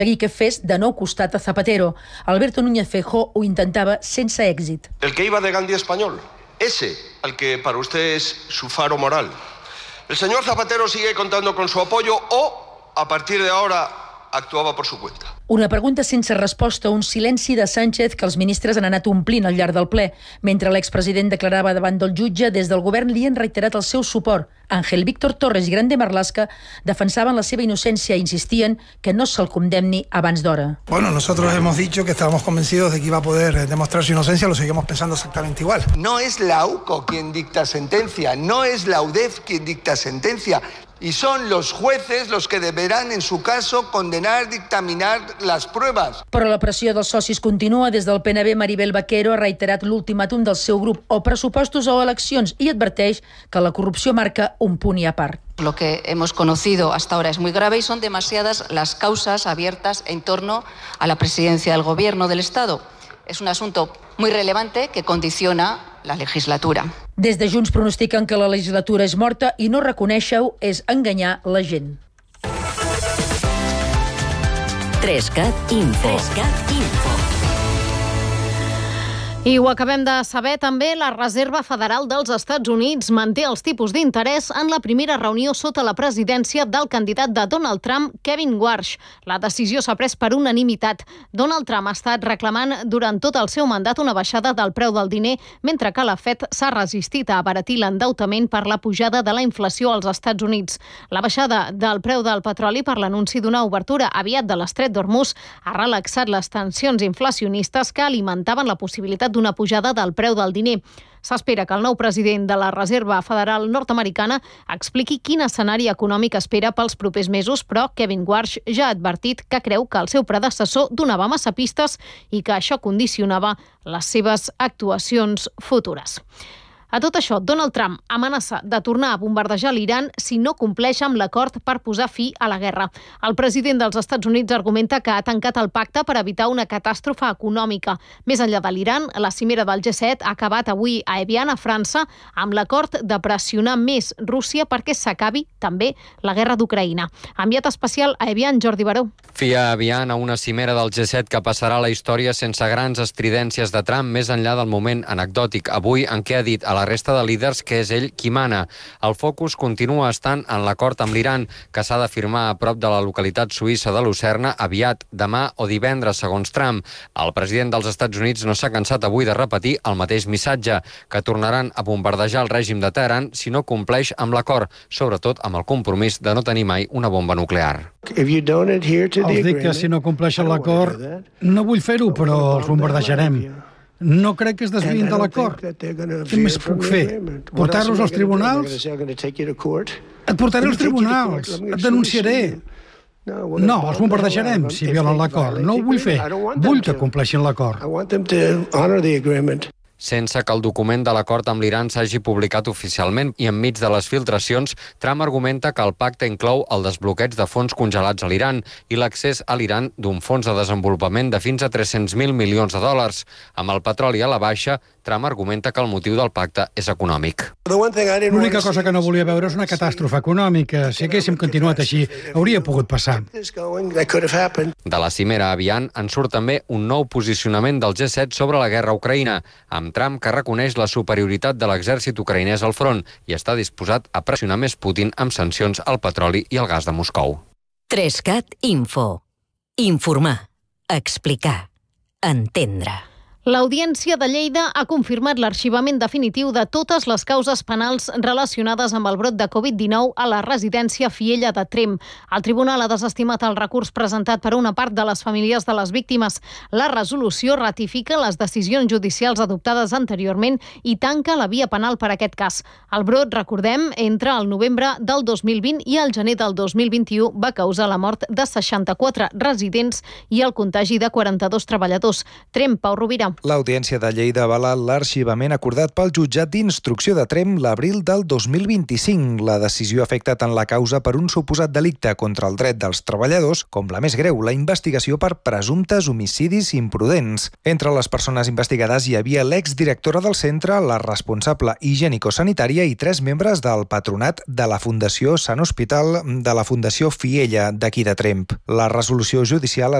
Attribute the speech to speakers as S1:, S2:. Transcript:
S1: que fes de nou costat a Zapatero. Alberto Núñez Feijóo ho intentava sense èxit.
S2: El que iba de Gandhi español, ese al que para usted es su faro moral. El señor Zapatero sigue contando con su apoyo o, a partir de ahora, actuava por su cuenta.
S1: Una pregunta sense resposta, un silenci de Sánchez que els ministres han anat omplint al llarg del ple. Mentre l'expresident declarava davant del jutge, des del govern li han reiterat el seu suport. Ángel Víctor Torres i Grande Marlaska defensaven la seva innocència i insistien que no se'l condemni abans d'hora.
S3: Bueno, nosotros hemos dicho que estábamos convencidos de que iba a poder demostrar su inocencia, lo seguimos pensando exactamente igual.
S4: No es la UCO quien dicta sentencia, no es la UDEF quien dicta sentencia. Y son los jueces los que deberán, en su caso, condenar, dictaminar las pruebas.
S1: Però la pressió dels socis continua. Des del PNB, Maribel Vaquero ha reiterat l'ultimàtum del seu grup o pressupostos o eleccions i adverteix que la corrupció marca un punt i a part.
S5: Lo que hemos conocido hasta ahora es muy grave y son demasiadas las causas abiertas en torno a la presidencia del Gobierno del Estado. Es un asunto muy relevante que condiciona la legislatura.
S1: Des de Junts pronostiquen que la legislatura és morta i no reconèixer-ho és enganyar la gent.
S6: 3CAT Info.
S7: I ho acabem de saber també, la Reserva Federal dels Estats Units manté els tipus d'interès en la primera reunió sota la presidència del candidat de Donald Trump, Kevin Warsh. La decisió s'ha pres per unanimitat. Donald Trump ha estat reclamant durant tot el seu mandat una baixada del preu del diner, mentre que la Fed s'ha resistit a abaratir l'endeutament per la pujada de la inflació als Estats Units. La baixada del preu del petroli per l'anunci d'una obertura aviat de l'Estret d'Hormuz ha relaxat les tensions inflacionistes que alimentaven la possibilitat d'una pujada del preu del diner. S'espera que el nou president de la Reserva Federal nord-americana expliqui quin escenari econòmic espera pels propers mesos, però Kevin Warsh ja ha advertit que creu que el seu predecessor donava massa pistes i que això condicionava les seves actuacions futures. A tot això, Donald Trump amenaça de tornar a bombardejar l'Iran si no compleix amb l'acord per posar fi a la guerra. El president dels Estats Units argumenta que ha tancat el pacte per evitar una catàstrofe econòmica. Més enllà de l'Iran, la cimera del G7 ha acabat avui a Evian, a França, amb l'acord de pressionar més Rússia perquè s'acabi també la guerra d'Ucraïna. Enviat especial a Evian, Jordi Baró.
S8: Fia Evian a una cimera del G7 que passarà a la història sense grans estridències de Trump, més enllà del moment anecdòtic avui en què ha dit a la resta de líders que és ell qui mana. El focus continua estant en l'acord amb l'Iran, que s'ha de firmar a prop de la localitat suïssa de Lucerna aviat, demà o divendres, segons Trump. El president dels Estats Units no s'ha cansat avui de repetir el mateix missatge, que tornaran a bombardejar el règim de Teheran si no compleix amb l'acord, sobretot amb el compromís de no tenir mai una bomba nuclear.
S9: Els dic que si no compleixen l'acord, no vull fer-ho, però els bombardejarem. No crec que es desviïn de l'acord. Què més puc fer? Portar-los als tribunals? Et portaré als tribunals. Et denunciaré. No, els bombardejarem si violen l'acord. No ho vull fer. Vull que compleixin l'acord.
S8: Sense que el document de l'acord amb l'Iran s'hagi publicat oficialment i enmig de les filtracions, Trump argumenta que el pacte inclou el desbloqueig de fons congelats a l'Iran i l'accés a l'Iran d'un fons de desenvolupament de fins a 300.000 milions de dòlars. Amb el petroli a la baixa, Trump argumenta que el motiu del pacte és econòmic.
S9: L'única cosa que no volia veure és una catàstrofe econòmica. Si haguéssim continuat així, hauria pogut passar.
S8: De la cimera a Evian en surt també un nou posicionament del G7 sobre la guerra a Ucraïna, amb Trump que reconeix la superioritat de l'exèrcit ucraïnès al front i està disposat a pressionar més Putin amb sancions al petroli i al gas de Moscou.
S6: 3CAT Info. Informar. Explicar. Entendre.
S7: L'Audiència de Lleida ha confirmat l'arxivament definitiu de totes les causes penals relacionades amb el brot de Covid-19 a la residència Fiella de Tremp. El tribunal ha desestimat el recurs presentat per una part de les famílies de les víctimes. La resolució ratifica les decisions judicials adoptades anteriorment i tanca la via penal per aquest cas. El brot, recordem, entre el novembre del 2020 i el gener del 2021 va causar la mort de 64 residents i el contagi de 42 treballadors. Tremp, Pau Rovira.
S10: L'Audiència de Lleida avala l'arxivament acordat pel jutjat d'instrucció de Tremp l'abril del 2025. La decisió afecta tant la causa per un suposat delicte contra el dret dels treballadors com la més greu, la investigació per presumptes homicidis imprudents. Entre les persones investigades hi havia l'exdirectora del centre, la responsable higiènico-sanitària i 3 membres del patronat de la Fundació Sant Hospital de la Fundació Fiella d'aquí de Tremp. La resolució judicial